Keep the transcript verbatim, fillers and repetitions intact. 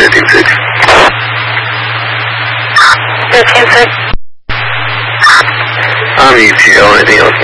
fifteen six. fifteen six. I'm E T L. Anything else